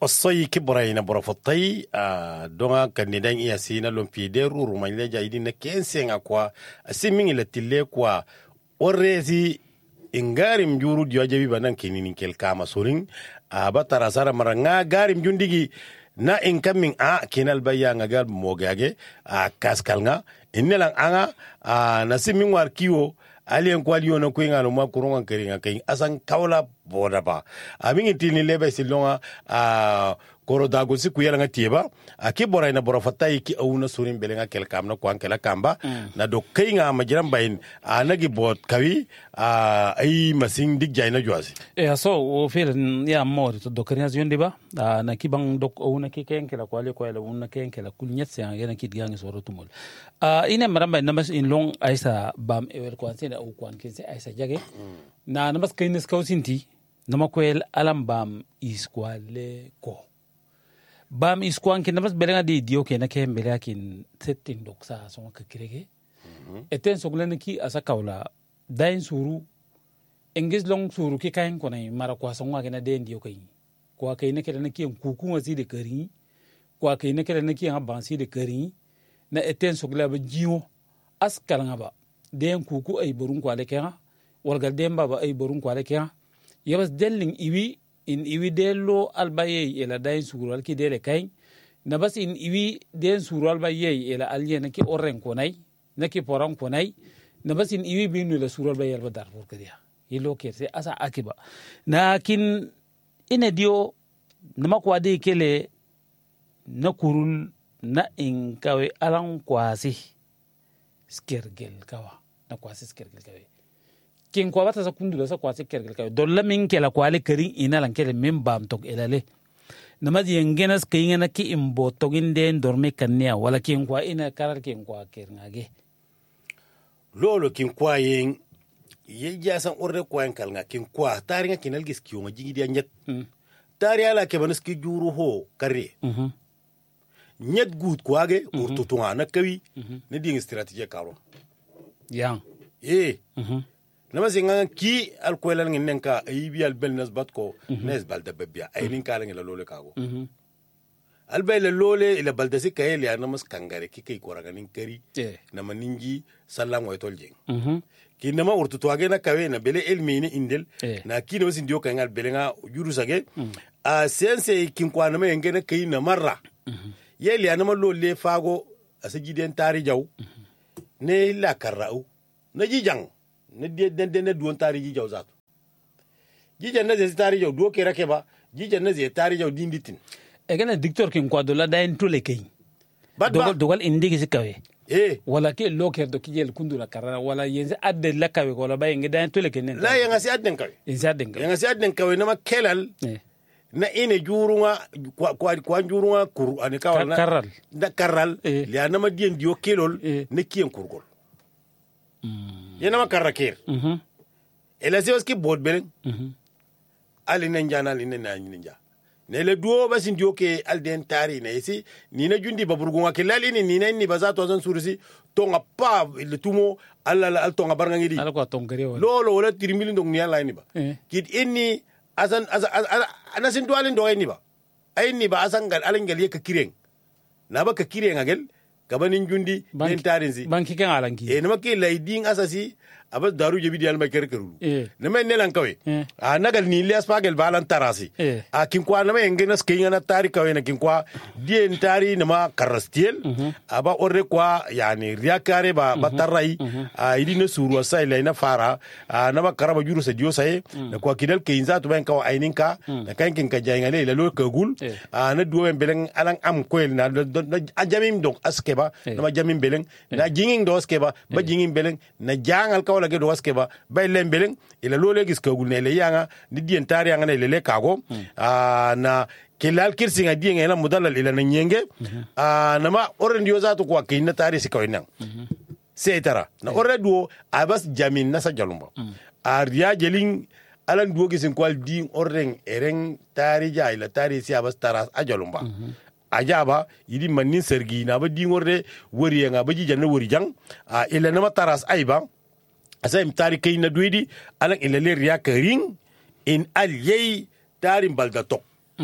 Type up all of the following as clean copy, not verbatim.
Osoy kiboray na borofotay donga kandidan iya sina lompide ruru manile jaidi na kensenga kwa asimingi latile kwa orezi ingarim juru diyo jabi banan kinini kelkama soring batara sara maranga garim jundigi na incoming kinal baya nga gal mogage kaskal nga innelang anga nasiming war kiwo alien kwali yono kwinga no ma kurunga keringa king asan kawla boda ba amingi tini lebe silonga koro dago si kuyala nga tieba aki boray na borofata iki awuna surin belenga kel kamna kwan kela kamba na do kainga majiram bayin nagi bot kawi ay masing dig jayna joasi so o fel ya mor to do kanya yondi ba na kibang dok awuna ki ken kela kwali kwala awuna ken kela kulnyet se ngena kit gangi soro tumul ina maramba namas in long aisa bam ewer kwan se na o kwan kense aisa jage na namas kainis kausinti namakwel alam bam iskwale ko bam iskwan kin namas belenga di dio ke na ke belenga kin setting dok sa so ka kirege eten soglen ki asa kawla dain suru engis long suru ki kain ko nay mara kwa so ngwa ke na den dio kai kwa kai ne ke na ki kuku wasi de kari kwa kai ne ke na ki bansi de kari na eten sogla ba jiwo askal nga ba den kuku ay burun kwa le ke walgal den ba ay burun kwa le ke yabas delling iwi in iwi dello albaye ila dain sural ki dele kay na bas in iwi den sural baye ila alye na ki orren ko nay na ki poran ko nay na bas in iwi binu la sural baye alba dar for kadiya yilo ke se asa akiba na kin ina dio na makwa de kele na kurul na in kawe alan kwasi skergel kawa na kwasi skergel kawe kin kwa bata sa kundula sa kwasi kergel kawe dolla min kela kwale karin ina lan kele min bam tok elale namadi yengenas kayinga ki imbo togin den dorme kannya wala kin kwa ina karar kin kwa kernage lolo kin kwa yin yeja san orre kwa en kalnga kin kwa taringa kinal gis kiyo majigi dia nyet tari ala ke banas ki juru ho kare nyet gut kwage urtutunga na kawi ne ding strategy karo yang nama singa ki alkwela nginen ka ayibi albelnas batko nes balda bebia ayinin kala ngela lole kago albele lole ila balda sikayeli anamas kangare ki kay koraganin kari nama ningi sallang way toljeng ki nama urtu toage na kawe na bele elmini indel na ki no sindio kangal belenga juru sage a sense kin kwana me ngena kay na marra yeli anama lole fago asajiden tari jaw ne la karrau na jijang ne den duon tari jijaw zato jijan na zai tari jaw do ke rake ba jijan na zai tari jaw dinditin egena dictor kin kwado la dain tole kay dogal indigi sikawe wala ke loker do kijel kundura karara wala yenze adde la kawe wala bay ngi dain tole ken la yanga si adden kawe yanga si adden kawe na makelal na ine jurunga kwa jurunga kur ani kawal na karral da karral ya na ma dien dio kelol ne kien kurgol yana makarraker ela se oski bod belen ali nanja na ninja ne le duo basin dioke al den tari ne si ni na jundi baburgunga kelali ni ni bazato zan surisi tonga pa le tumo al tonga barnga ngidi ala ko tongere lolo wala tirimili ndong ni ala ni ba kid inni asan anasin dualin do ni ba ay ni ba asan gal alangal ye ka kireng na ba ka kireng agel kabanin jundi den tarinsi banki kan alanki nama ke laidin asasi abas daru jebi dial ma kerkeru nama ne lan kawe nagal ni lias pagel balan tarasi kin kwa nama engena skinga na tari kawe na kin kwa dien tari nama karastiel aba orre kwa yani riakare ba batarai idi na suru sai lai na fara nama karaba juru sa dio sai na kwa kidal ke inza to ben kawa aininka na kan kin ka jangale la lo kagul na duo beleng alang am koel na ajamim dok askeba nama jamin beleng na jinging do askeba ba jinging beleng na jangal kawa lage do askeba bay lembeleng ila lole gis kagul ne le yanga ni dien tari yanga ne le kago na kelal kirsinga dien ena mudalal ila na nyenge na ma orren dio zato kwa kin na tari sikawinang setara na orre duo abas jamin na sa jalumba arya jeling alan duo gisin kwal din orren ereng tari ja ila tari si abas taras ajalumba ajaba yidi manin sergi na ba dingorde wori nga ba jijan na wori jang ila na mataras aiba asay tari kay na duidi alang ila le riya karing in alyay tarin baldatok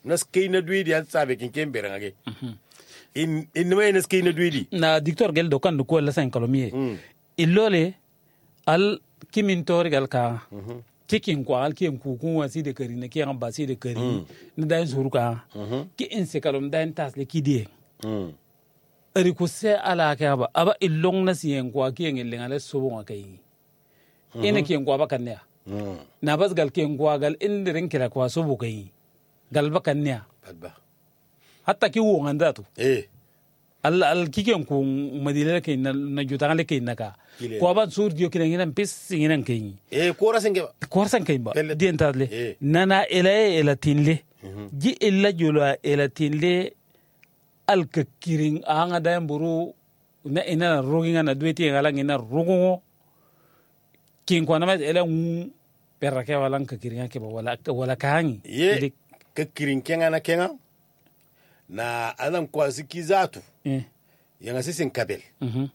nas kayna duidi an sabe kin ken berangage in may nas kayna duidi na dictor gel do kan ko la san kolomiye illole al kimin torigal ka cikin ko al ken ku kun wasi de kari na kiyan ba si de kari na dan suruka ki in se kalom dan tas le kidie ari ko se ala ka ba aba illong na siyen ko kiyen illen ala so bon kai ina kiyen ko ba kan ne na bas gal kiyen ko gal indirin kira ko so bo kai gal ba kan ne hatta ki wo nganda to al kiken ko madina ke na jutan le ke naka ko ba sur dio kilen nginan pis nginan ke ko rasen ke ba dien tadle nana ela tinle ji illa jula ela tinle al kirin anga da mburu na ina roginga na dueti ngala ngina rogongo kin ko na ma ela perake wala ka kirin ke ba wala kaangi ka kirin kenga na anan kwasi kizatu yanga sisin kabel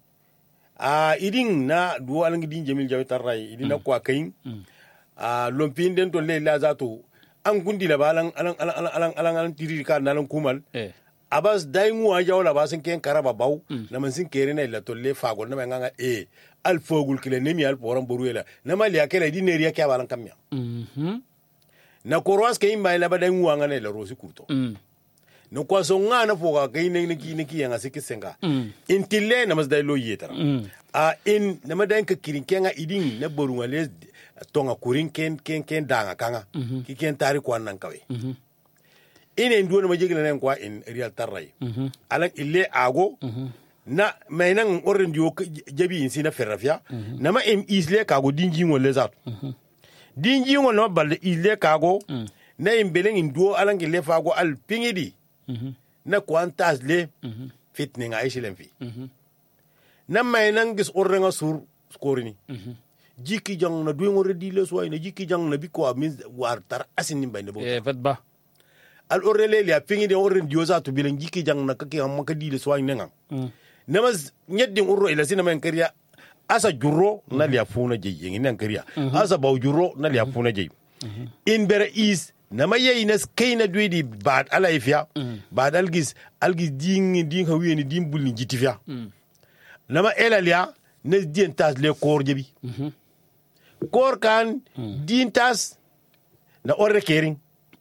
idin na duwa alangi din jamil jawi tarrai idin na kwa kayin lompin den to lela zato an gundi la balan alan tiri ka nalan kumal abas daingu a jawla basin ken karaba baw na man sin kere na ila to le fagol na nganga al fogul kile nemi al poran boruela na mali akela idin ne riya ka balan kamya na korwas kayin bay la badangu ngana la rosi kurto no kwa so ngana foga kai ne ki yanga sikisenga intille na masdai lo yetara in na madan ka kirin kenga idin na borunga les tonga kurin ken danga kanga ki ken tari ko nan kawe ine ndu na majigila nen kwa in real tarrai alan ille ago na mainan orin dio jabi in sina ferrafia na ma im isle kago dinji ngol lesat dinji ngol no balde isle kago na im belen ndu alan gile fago al pingidi na kwantas le fitning aishilen fi na may nang gis orrenga sur skorini jiki jang na duy ngore di le soy na jiki jang na bi ko min war tar asin ni bayne bo fatba al orrele le pingi de orren dioza to bilen jiki jang na kake am ka di le soy nenga na mas nyeddi urro ila sina men kariya asa jurro na liya funa jeyi ngi nan kariya asa baw jurro na liya funa jeyi in bere is nama yayi nas kayna duidi bad ala ifya bad algis ding hawiyeni dim bulni jitifya nama elalia nas dien tas le kor jebi kor kan din tas na orre kering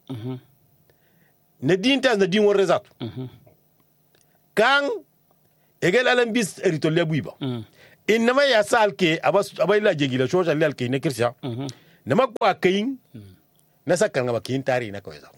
na din tas na din worre zat kan egel alam bis erito lebuiba in nama ya salke abay la jegila shoja le alke ne kirsia nama kwa kayin na sakkan ngaba kin tari na koyza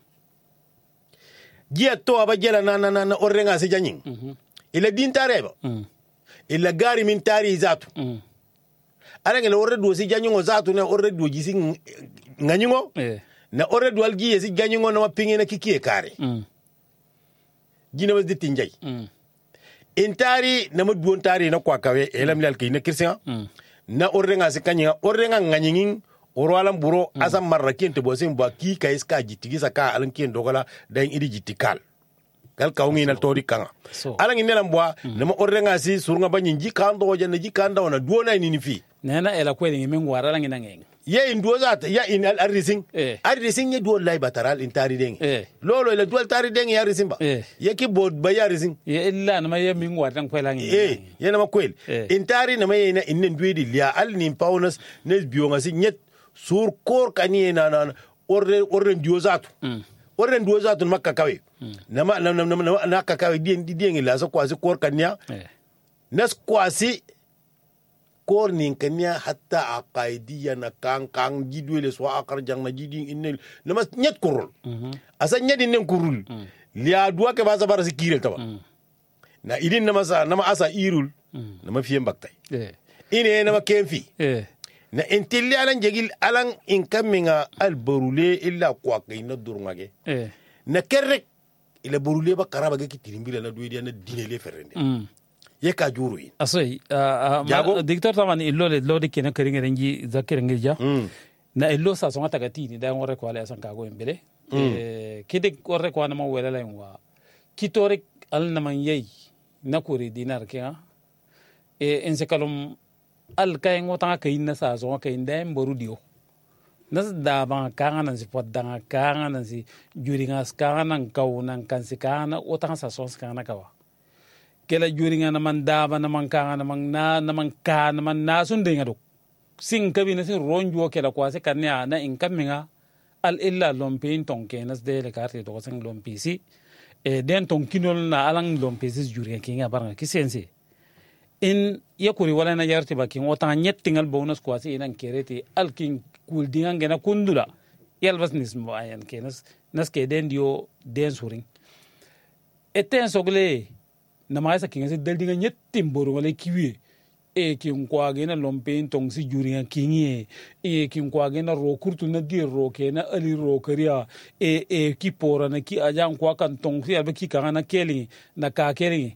giya to aba jela na orrenga se janyin ila din tareba ila gari min tari zatu aranga na orre do se janyin zatu na orre do gisi nganyingo na orre do algi se janyin na mapinge na kikie kare gina was ditin jay in tari na mudwon tari na kwa kawe elam lal kay na kirsa na orrenga se kanyinga orrenga nganyingin orwalan buro asan marrakin to bosin ba ki kai ska jitigi saka alan kin dogala dan idi jitikal kal kawngi na tori kanga alan ina lambwa nama orrenga si surunga banyin jikan do janna jikan da wana duona ni fi nena ela kweli ngi ngwara lan ina ngi ya in duoza ya in al arrising ya duol lay bataral in tari deng lolo ila duol tari deng ya arrising ba ya ki bod ba ya arrising ya illa na ma ya min ngwara tan kwela ngi ya na ma kwel in tari na ma ina innen duedi lia al ni paunas nes bionga si nyet sur kor kani na orren diozatu orren diozatu makka kawe nama na kakawe dien la so kwasi kor kanya nas kwasi kor nin kanya hatta aqaidiya na kan jidwele so akar jang na jidin innel nama nyet kurul asa nyedin nen kurul liya duwa ke ba sabara sikirel taba na idin nama asa irul nama fiyen baktay ine nama kenfi na intilli alan jegil alan inkaminga al borule illa kwa kayna durngage na kerrek ila borule ba karaba ge kitirimbila na duidi na dinele ferrende ye ka juru yi asoy dictor taman illo le lodi kena keringe rengi zakirenge ja na illo sa songa tagati ni da ngore ko ala san ka go embele kide korre ko na ma wela la wa kitore al na man yey na kuri dinar ke en se kalum al kay ngota kay na sa so kay ndem boru dio nas da ban kanga nan si podanga kanga nan si juringa kanga nan kaw nan kan si kanga otang sa sons kanga kawa kela juringa na man da ban na man kanga na man ka na man na sun dinga dok sin kabi na sin ronjo kela kwase kanya na in kaminga al illa lompin tonke nas de le carte to sen lompisi e den ton kinol na alang lompisi juringa kinga baranga kisense in yakuri wala na yarti bakin wata nyettingal bonus kwasi inan kereti alkin kuldingan gena kundula yalbas nismo ayan kenas nas ke den dio den suring eten sogle na maisa kinga daldinga nyettim boru wala kiwi e kin kwa gena lompen tong si juringa kingi e kin kwa gena ro kurtu na di ro ke na ali ro kariya e ki pora na ki ajan kwa kan tong si alba ki kana keli na ka keli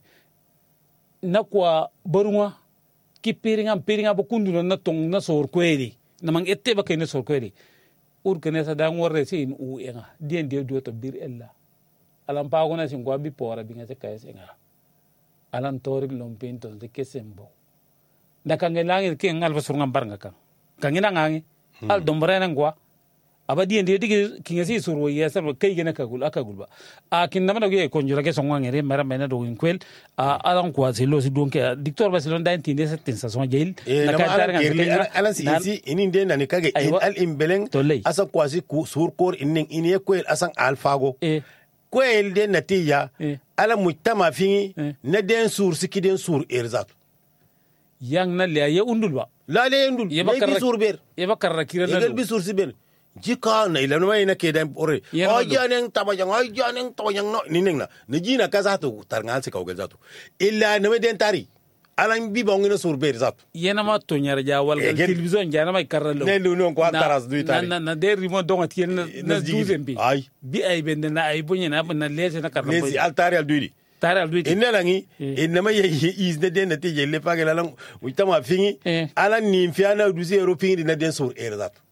na kwa barunga ki piringa ba kundula na tong na sor kweli na mang ette ba kene sor kweli ur kene sa dang warre sin u enga dien de do to bir ella alam pa gona sin kwa bi pora binga se kay senga alan torik lompen to de kesembo da kangelangi ke ngal ba surngam barnga kan ina ngangi al dombre nan kwa aba dien de dige kinga si suru yesa kay gena kagul ba a kin namana ge konjura ke songa ngere mara mena do inkwel a alan kwa silo si donke dictor basilon da intinde sa sensation jail na ka tar nga alan si inin de nan kage al imbeleng asa kwa si sur kor inin ine kwel asan alfago kwel de natija ala mujtama fi na den sur sikiden sur erzat yang na le ya undul ba la le undul ye bi sur ber ye bakar kira na bi sur si ber jika na ila no ina ke dan ore ajaneng tabajang no nineng na jina ka zato tarngal se kawgal zato illa no den tari alan bi bangina sur ber zato yena ma to nyar ja wal television jana mai karalo ne lu no ko taras du tari na der rimo donga tien na 12 bi bi ay ben na ay bunya na lese na karalo lese altari al duidi inna langi inna ma is de den te je le pagela lang uitama fingi alan ni fiana du zero fingi na den sur er zato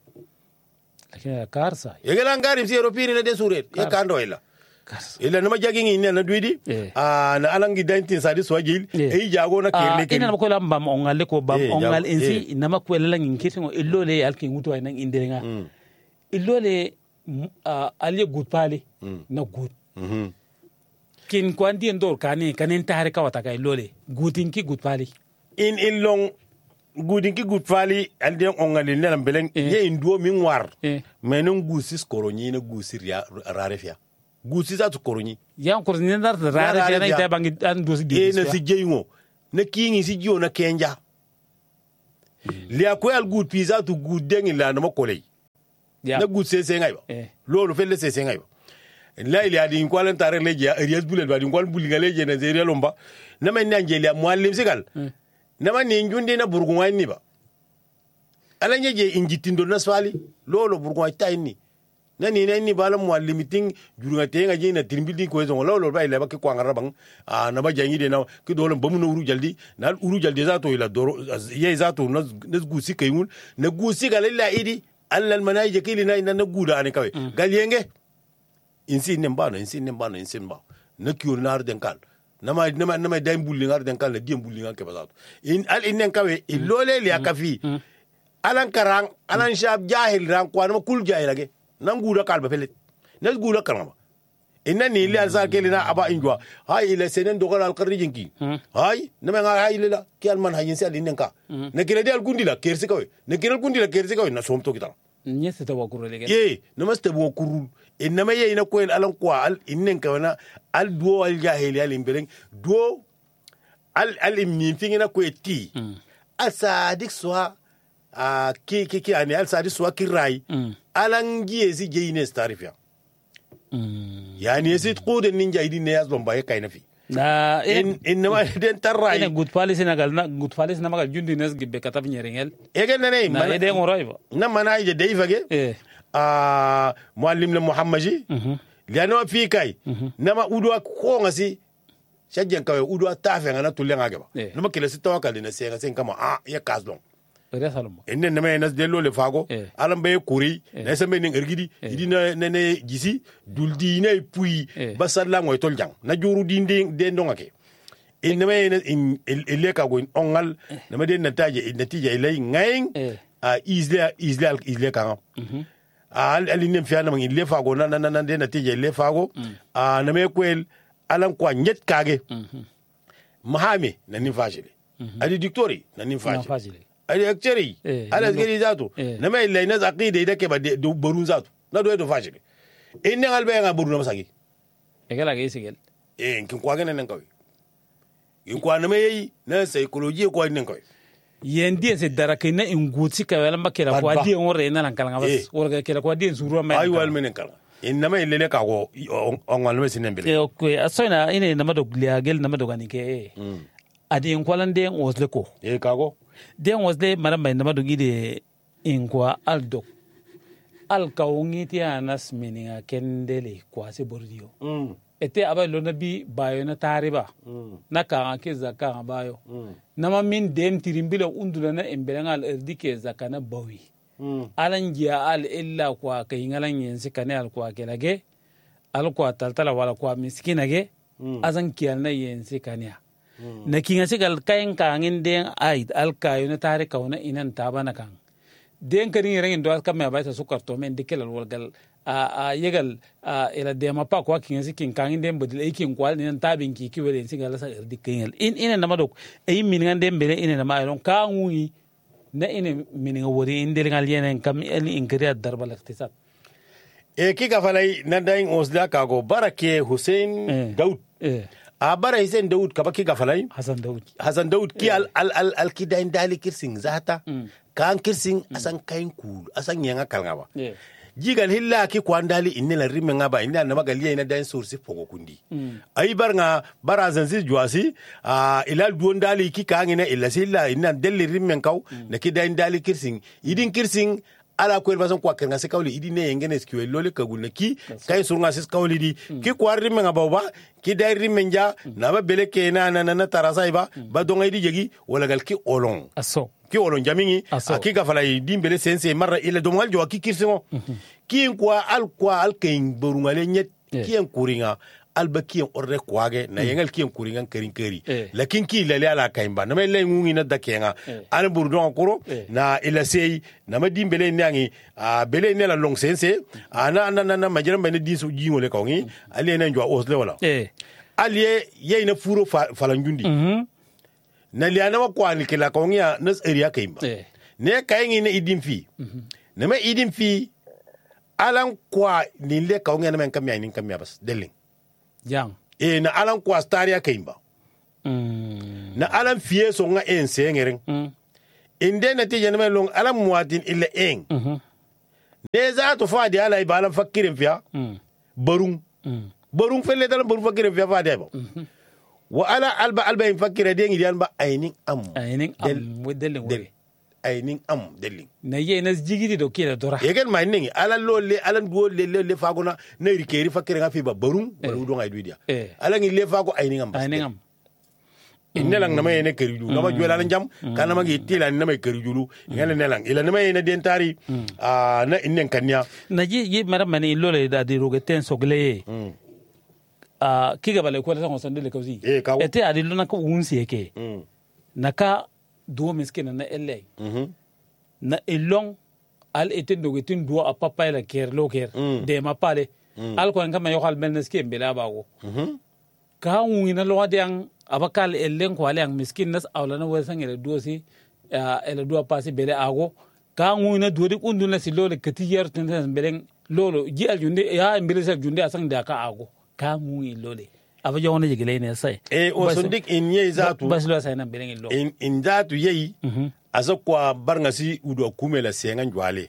karsa yegelan garim si européen na den sur er e kando ila nama jagi ni na duidi na alangi daintin sadi swagil e jago na kirle ke ina ko lamba ongal ko bam ongal ensi nama ko lalang kitingo illole alkin wuto ay nang indenga illole alye gutpali na gut kin kwandi ndor kanen tare kawata kay illole gutinki gutpali in illong gudinki gutpali alden ongal ni na beleng ye induo min war menon gusis koronyi na gusir ya rarefia gusi za tu koroni yan koroni ndar rare na ita bangi an dosi di na si jeyingo na kingi si jiyo na kenja li akoy al good pizza tu good dengi la no makole na good sese ngai ba lolu felle sese ngai ba la ili adi ko lan tare leje arias bulel ba di ko bulinga leje na zeriya lomba na men nangeli muallim sigal na man ni njundi na burgunwa ni ba alanye je injitindo na swali lolu burgunwa tayni nani bala muallimiting jurunga tenga jina timbili ko zo lolo ba ile ba ki kwangara bang na ba jangi de na ki dolo bamu no uru jaldi na uru jaldi za to ila doro ye za to na gusi kayun na gusi galilla idi allal manaje kili na guda ani kawe galyenge insi nemba na kiyo na arden kan nama daim bulli ngar den kan la diem bulli ngar ke ba in al inen kawe ilole li akafi alan karang alan shab jahil ran kwa na kul jahilage nan guda kalba pelet nas guda karama inna ni li alsa kelina aba injwa hay ila senen dogal al qarrijin ki hay nama nga hay ila ki al man hayin si al inen ka na kire di al gundila kersi kawe na kire al gundila kersi kawe na somto kitala nyese to wakuru lege ye namaste wakuru inma ye ina ko alan kwa al inen ka wana al duo al jahili al imbeleng duo al imni fingina ko ti asadik soa ki ani al sadi soa kirai alangi esi jeine starifia yani esi tqude ninja idi ne yazlon baye kayna fi na inma den tarrai ina good policy nagal na good policy na magal jundi nes gibbe katab nyerengel egen ne na ede ngoroy ba na mana ije dei fage muallim le muhammaji liano fi kay nama udwa ko ngasi shajjan kawe udwa tafe ngana tulenga gaba nama kile sitawakal ne senga sen kama ya kaslon enne nama nas delo le fago alam be kuri na sembe ning ergidi idi na gisi duldi na pui basalla ngoy toljang na juru dinde de ndongake enne nama in eleka go ongal nama de natija ilay ngayin isle kan alinem fiya na ile fago na de na tije ile fago na me kwel alan kwa nyet kage mahame na nin fajile adi dictori na nin fajile adi akcheri ala gari zato na me ile na aqide ida ke ba do barun zato na do fajile inne albe nga buru na masagi egala ge sigel kin kwa gane nan kawai in kwa na me na psychology ko nin kawai yendi se darake na inguti ka wala makela kwa di ngore na lankala bas wala kela kwa di zuru ma ay wal menen kala inama ilele ka go ongal me sinembele okay asoina ine na mado gliagel na mado ganike adi en kwalande osle ko ka go den osle maramba na mado gide in kwa aldo al kaungiti anas meninga kendele kwa se bordio ete aba lona bi bayo na tariba na ka ke zaka bayo nama min den tirimbila undula na embelangal erdike zaka na bawi alan jiya al illa kwa kayingalan yensi kane al kwa kelage al kwa taltala wala kwa miskina ge azan kiyal na yensi kania na kinga sigal kayin kangin den aid al kayo na tari kauna inan tabana kan den karin rengin do ka me baita sukar to men dikel al walgal a yegal ila de ma pa kwa kinga sikin kangin den bodil ikin kwal inan tabin ki kiwele sigal sa erdikel ina na madok e min ngande mbele ina na ma lon ka ngui na ina min ngori indel ngal yenen kam eli ingriya darbal iktisab ki gafalai na dain osda ka go barake Hussein Daud a bara Hussein Daud ka baki gafalai Hassan Daud ki al kidain dali kirsin zata kan kirsin asan kain kul asan yanga kalngaba jigal hilla ki kwandali inela rimme ngaba inela na magali ina dain source pogo kundi ay barnga barazanzi juasi ilal duondali ki kangina illa silla ina delli rimme kaw na ki dain dali kirsin idin kirsin ala ko elbason kwa kenga se kawli idine yengene skiwe lole kagulna ki kay surunga sis kawli di ki kwar rimme ngaba ba ki dain rimme nja na ba beleke na tarasa iba ba donga idi jegi wala gal ki olon aso ki olon jamingi akika fala dimbele sense marra ila domal jo akikirsimo ki kwa al kain borungale nyet ki en kuringa alba ki en orre kwage na yengal ki en kuringa kerin keri lakin ki lele ala kain ba na me le ngungi na dakenga an burdon koro na ila sei na ma dimbele nyangi bele ne la long sense na majiran ba ne disu jingole kawngi ali ne jo osle wala aliye yeyna furo falanjundi na liana wa kwani kila kongia nas area kaimba ne kaingi ne idin fi ne me idin fi alan kwa ni le kongia na men kamya ni kamya bas deling jang na alan kwa staria kaimba na alan fie so nga en sengering inde na tije na long alan muadin illa en ne za to fa di ala ibalan fakirin fiya barung felle dal barung fakirin fiya fa di ba wa ala alba infakira dengi dian ba ainin am wedelling wori ainin am delling na ye nas jigidi do kila dora yegen ma ningi ala lolle ala duo le fagona na rikeri fakira ngafi ba barum do ngai duidia ala ngi le fago ainin am innelang na may ne keriju na ma juela jam kana ma ngi tila na may kerijulu ngale nelang ila na may ne dentari na innen kanya na ye mara mani lolle da di rogeten sogle kiga bale ko la son de kausi ete adi lona ko unsi yake naka do miskina na elle na elong al ete dogetin do a papa la ker lo ker de ma pale al ko ngam yo hal belnes ke bela bago ka ngina lo adiang abakal ellen ko ale ang miskin nas awlana wesan ele dosi ele do pasi bele ago ka ngina do de kunduna si lo le katiyar tin belen lolo ji al junde ya mbelesa junde asang da ka ago ka ngui lole aba jona jigile ne sai o sondik in ye zatu baslo sai nan belen lo in zatu yeyi azakwa barnga si udo kumela sengan jwale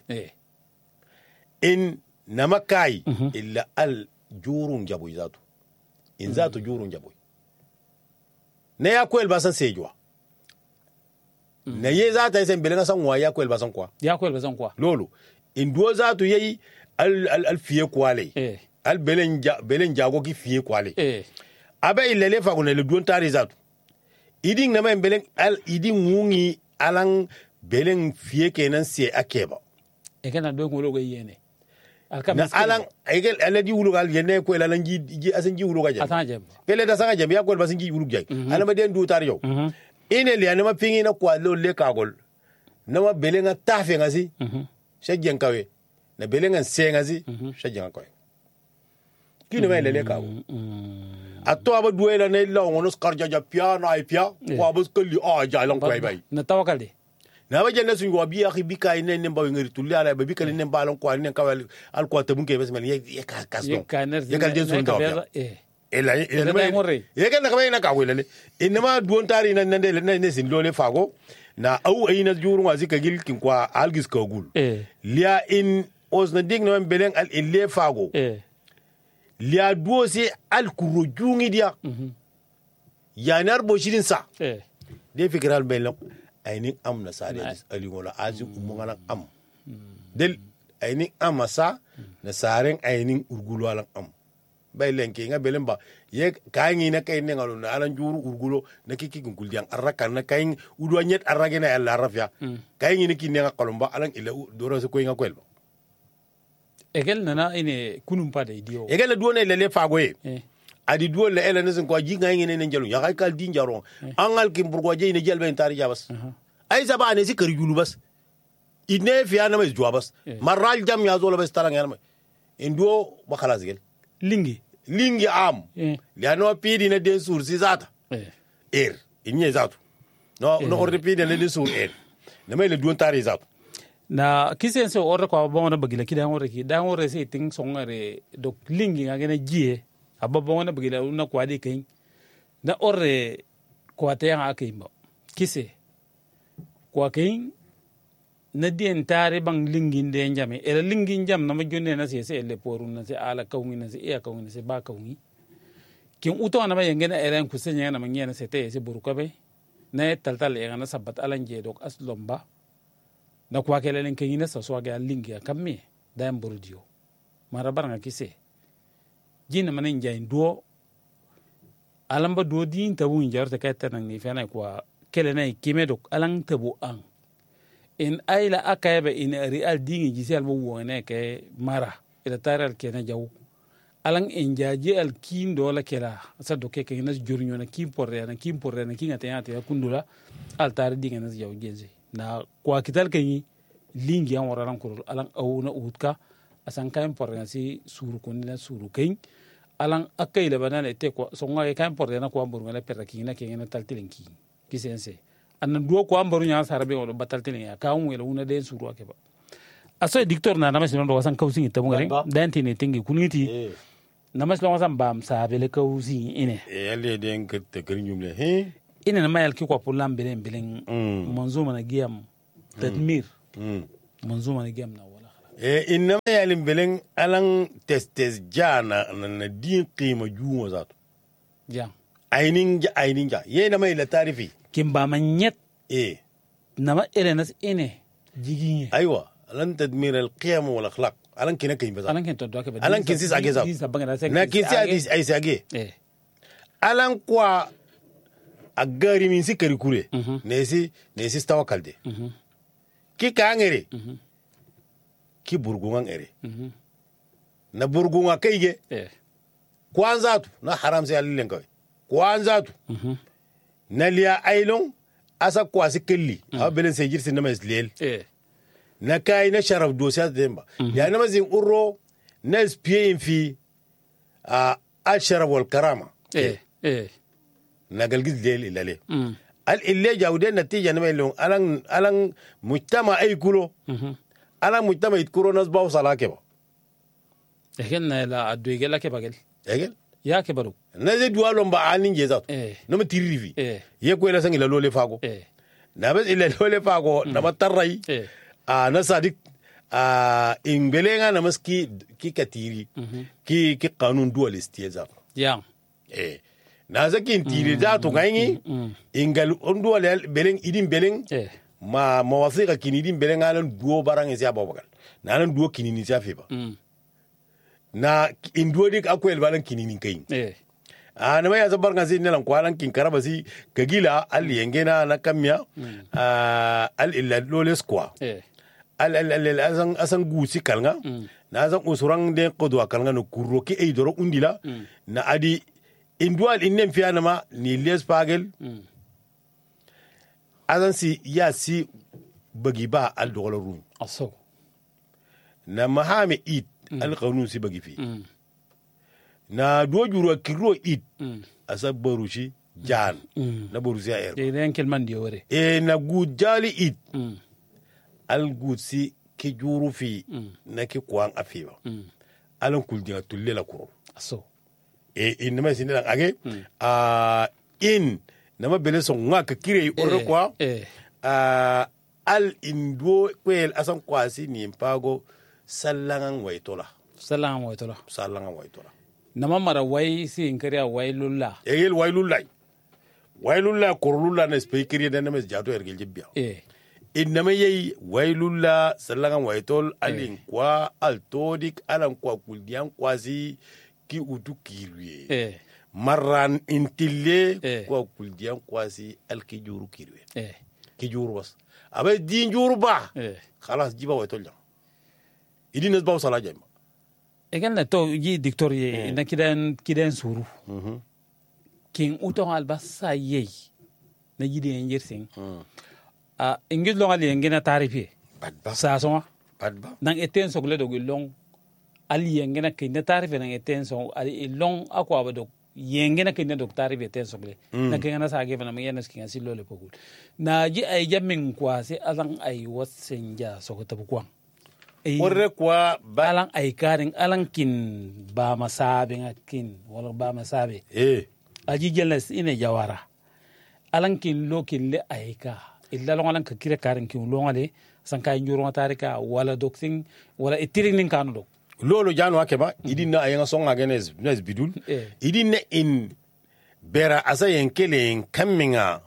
in namakai illa al jurun jabu zatu in zatu jurun jabu ne ya kwel basan sejwa ne ye zata sen belenga san wa ya kwel basan kwa lolo in duo zatu yeyi al fiye kwale al belen jago ki fiye kwale abe ilele fa le duon tari zatu iding na men belen al iding mungi alang belen fiye kenan se akeba kana do ngolo go yene na alang egel aladi wulu gal yene ko alang ji asan ji wulu gaje pele da sanga jam ya ko basan ji wulu gaje ala ma den du tar yow ine le anama pingi na kwa lo le kagol nama belenga tafe ngasi shagyan kawe na belenga sengazi shagyan kawe kini mai lele kawo atto aba duela ne la ngono skarja ja piano ay pia ko abus kulli jalan ko bay na tawakali na ba janna suñu wabi akhi bika ne ne mbaw ngari tulli ala ba bika ne mbalon ko ne kawal al ko tabun ke bes mel ye ka kasdo ye kal den sun daw ela ye kan na kamay na kawele inma duon tari na ne sin lole fago na au ayina juru wazi ka gil kin kwa algis ka gul lia in os na dig no belen al ille fago lia duosi al kuro jungi dia yanar bo shirin sa de fikral belen ayni am na sare ali wala azi umma am del ayni amasa na saren ayni urgulo alan am bay lenke nga belen ba ye kaangi na kay ne ngalo na alan juru urgulo na kiki gungul diang araka na kay udwa nyet arage na alla rafia kaangi ne ki ne nga kolomba alan ila doro se ko nga kwelba egel nana ine kunum pade dio egel do ne lele fagoye adi do le ele ne ko ji nga ngene ne njelu ya kay kal di njaro angal kim burgo je ne jelbe tari jabas ay saba ne si kër yulu bas ine fiya na mes jwabas maral jam ya zo la bas taranga ma ndo ba khalas gel lingi am liano pidi na de sur si zata inye zatu no orde pidi na de sur na mai le duon tari zatu na kisen so orre ko bonga bagila ki dan orre se ting songare dok lingi nga gena jie abba bonga bagila una ko adi kin na orre ko ate nga akimbo kise ko kin na dien tare bang lingin de njame ela lingin jam na ma jonne na se le porun na se ala kawni na se e kawni na se ba kawni kin uto na ma yengena eren ku senya na ma ngena se te se buruka be na taltal e na sabat alan je dok aslomba na kwa kele len kin na so so ga lingi kamme da mburdio mara baranga kise jina manen jain do alamba do din tabu njarte kayta nan ni fena kwa kele na kime dok alang tabu an in ayla akayba in real dingi gisel bo wone ke mara ila taral ke na jaw alang en jaaji al kin do la kela sa do ke na jurnyo na kim porre na kinga tayate kundula al tar dingi na jaw genze na kwa kital ke lingi an wararan kurul alang au na utka asan kain porre na si suru kunina suru kain alang akayla banana te ko so ngai kain porre na ko ambur ngala perra kinga ke na taltilenki kisense annan duwo ko ambaru nya sarabe o batal tene ya ka wela una den suru akeba aso dictor na namas non do wasan kausin tamu ngare dan tene tingi kuniti namas lo wasan bam sa bele kausin ine yalle den ke te nyumle he ine na mayal ki ko pulam belen manzuma na giyam tadmir manzuma na giyam na wala inna mayal belen alan testes jana na din qima jumo zato ja ainin ja ye na mai la tarifi kimba manyet nama elenas ine jiginye aywa lan tadmir al qiyam wal akhlaq alan kina kay baza alan kin to do ke alan kin sis age za na kin sis ay sage alan kwa agari min sikari kure nesi tawakalde ki kangere ki burgungan ere na burgunga kayge kwanza tu na haram sai allen kawai kwanza tu na liya ailon asa kwasi kelli a belen sai jirsin na maslel na kai na sharaf dosiya demba ya na mazin urro na spie fi al sharaf wal karama na galgiz lel ilale al ille jawde natija na melon alan mujtama ay kulo alan mujtama itkuro nas baw salake ba na la adu gela ke bagel ya ke baru na ze duwa lomba anin je zato no ma tirivi ye ko la sangi la lole fago na bes ila lole fago na matarrai na sadik ingelenga na maski ki katiri ki kanun dualist ye zato ya na zakin tiri zato gaini ingal on dual beleng idin beleng ma mawasika kinidin beleng alan duo barang isia babagal na alan duo kinini sia fiba na induodik akwel balan kinini kai na mai azabar ngasi ne lan kwalan kin karabasi kagila al yengena na kamya al illa loles kwa al asan gusi kalnga na zan usurang de qodwa kalnga no kurro ki ay doro undila na adi indual innem fiana ma ni les pagel azan si ya si bagi ba al dogola rum aso na mahame it al qanun si bagi fi na do juro kiro it asa barushi jan na barushi air den kelman di wore na gujali it al gutsi ki juru fi na ki kwang afiwa alan kuldinga tulle la kuro aso inma sinila age in nama bele so nga ka kire oro kwa al indwo kwel asan kwasi ni mpago sallangan waitola nama mara wai si inkariya wailulla egel wailulla korlulla na speaker da nama jato ergel jibbiya innama yey wailulla sallangan waitol alin kwa altodik alan kwa kuldian kwasi ki utu kirwe marran intille kwa kuldian kwasi alkijuru kirwe kijuru bas abe din juru ba khalas jiba waitol jam idin baw sala jam egal na to yi doctor ye na kidan suru king uto albasa ye na yidi en yersin ingid long ali ngena tarifi badba sa so badba nang eten sogle do long ali ngena kinda tarifi nang eten so ali long akwa ba do yengena kinda do tarifi eten sogle na ngena sa ge bana ngena skin asilo le pogul na ji ay jamin kwa se alang ay wasenja so ko tabu kwang warre kwa alang ay karing alang kin ba masabe ngakin wala ba masabe aji jelas ine jawara alang kin lokin le ay ka illa longalan ka kire karin kin longale san kay njuro tarika wala dokting wala itiring nin kanu do lolo janu akeba idina ayanga songa genes bidul idina in bera asayen kele kaminga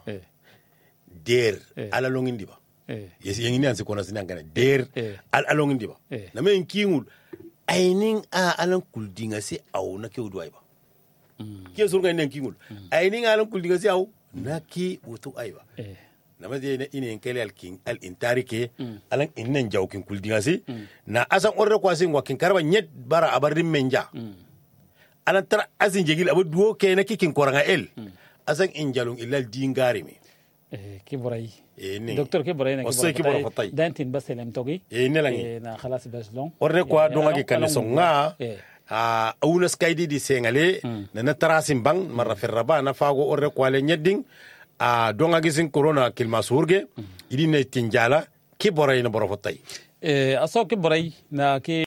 der ala longindi ba yes yengini anse kona sinanga der ala longindi ba na men kingul ainin alan kuldinga si au na ke udwai ba ke surga nen kingul ainin alan kuldinga si au na ki utu aiba nama je ine kele al king al intarike alan innen jawkin kuldingasi na asan orre kwasin wakin karba nyet bara abarin menja alan tar asin jegil abu duo ke na kikin koranga el asan injalung ilal dingari mi kiboray docteur kiboray na kiboray dantin baselem togi ne langi na khalas baslong orre kwa donga ke kan songa awuna skaydi di sengale na tarasim bang marra ferraba na fago orre kwa le nyedding donga gisin corona kilma surge idine tinjala ki boray na borofotay aso ki boray na ki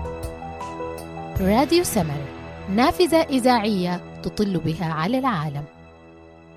راديو سمر نافذة إذاعية تطل بها على العالم.